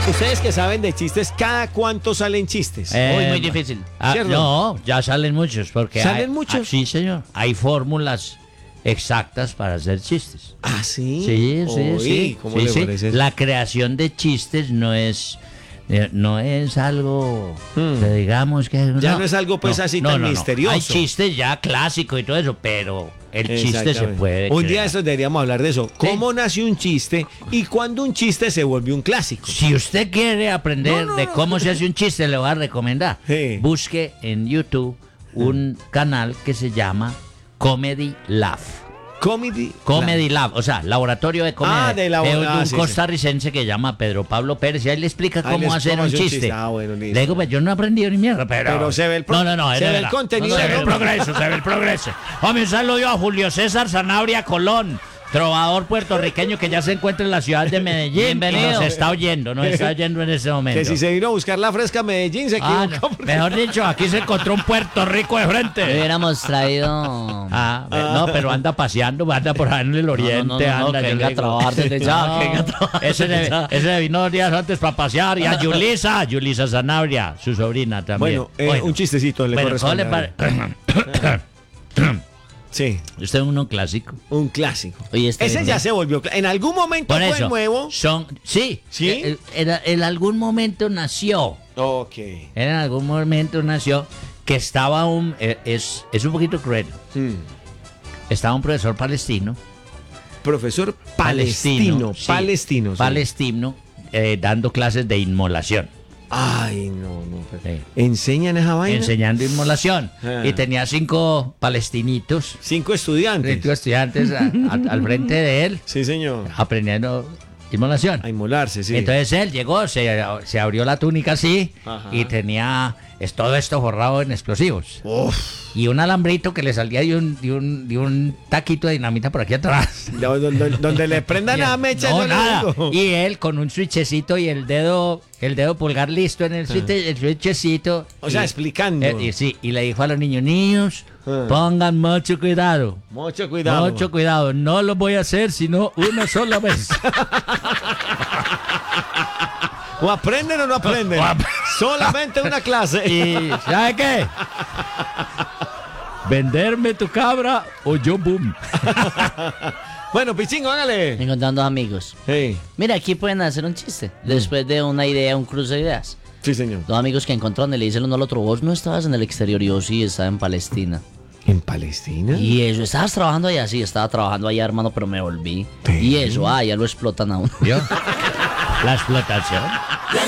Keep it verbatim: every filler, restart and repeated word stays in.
Ustedes que saben de chistes, ¿cada cuánto salen chistes? Eh, Muy, muy difícil. ah, ¿Cierto? no, ya salen muchos. Porque ¿Salen hay- muchos? ah, sí, señor. Hay fórmulas exactas para hacer chistes. ¿Ah, sí? Sí, sí, Uy, sí. ¿cómo Sí, le sí. parece? La creación de chistes no es eh, no es algo Hmm. que digamos que Ya no es algo, pues, así tan misterioso. Hay chistes ya clásicos y todo eso, pero el chiste se Exactamente. puede Un día crear. de estos deberíamos hablar de eso. ¿Cómo nació un chiste y cuándo un chiste se volvió un clásico? Si usted quiere aprender No, no, de no. cómo se hace un chiste, le voy a recomendar. Sí. Busque en YouTube un canal que se llama Comedy Lab. Comedy. Comedy Lab, o sea, laboratorio de comedia. Ah, de la- de un, ah, un sí, sí. costarricense que llama Pedro Pablo Pérez y ahí le explica Ahí cómo les- hacer cómo un hacer un chiste. chiste. Ah, bueno, listo. Le digo, pues yo no he aprendido ni mierda, pero... Pero se ve el pro- No, no, no, es se de ve el verdad. contenido Se de ve el broma. progreso, se ve el progreso. Hombre, un saludo a Julio César Sanabria Colón, trovador puertorriqueño que ya se encuentra en la ciudad de Medellín. Bienvenido. Y nos está oyendo, nos está oyendo en ese momento. Que si se vino a buscar la fresca a Medellín, se Ah, equivocó. no, porque- mejor dicho, aquí se encontró un Puerto Rico de frente. Hubiéramos traído. Ah, no, pero anda paseando, anda por ahí en el oriente, no, no, no, anda. que yo venga le a trabajar desde ya, No, que venga a trabajar ese, desde le- ya. ese vino dos días antes para pasear. Y a Yulisa, Yulisa Sanabria, su sobrina también. Bueno, eh, un chistecito le bueno, ¿cómo corresponde. le pare- Sí, Usted es uno clásico. un clásico. Oye, este Ese es- ya se volvió. cl- En algún momento Por fue eso, nuevo. son, sí, ¿Sí? eh, En, en algún momento nació. Ok. En algún momento nació que estaba un. eh, es, es un poquito cruel. Hmm. Estaba un profesor palestino. Profesor palestino. sí. Palestino. sí. Palestino, eh, dando clases de inmolación. Ay, no, no. pero- Sí. ¿Enseñan esa vaina? Enseñando inmolación. Ah. Y tenía cinco palestinitos, Cinco estudiantes. cinco estudiantes a- a- al frente de él, Sí, señor. aprendiendo inmolación. A inmolarse, sí. Entonces él llegó, se, se abrió la túnica así Ajá. y tenía es todo esto forrado en explosivos. Uf. Y un alambrito que le salía de un, de un, de un taquito de dinamita por aquí atrás. Do- do- do- Donde le prendan a mecha. No, yo le nada. digo. Y él con un switchecito y el dedo, el dedo pulgar listo en el, switch, el switchecito. O sea, Y- explicando. eh, y sí, y le dijo a los niños, niños, Ah. pongan mucho cuidado. Mucho cuidado. Mucho cuidado. No lo voy a hacer sino una sola vez. O aprenden o no aprenden. O ap- Solamente una clase. Y ¿sabe qué? Venderme tu cabra o yo boom. Bueno, Pichingo, hágale. Encontrando amigos. Hey. Mira, aquí pueden hacer un chiste. Después de una idea, un cruce de ideas. Sí, señor. Dos amigos que encontraron y le dicen el uno al otro, vos no estabas en el exterior y yo sí estaba en Palestina. ¿En Palestina? Y eso, estabas trabajando allá, sí, estaba trabajando allá, hermano, pero me volví. ¿Sí? Y eso, ah, ya lo explotan a uno. ¿Yo? La explotación.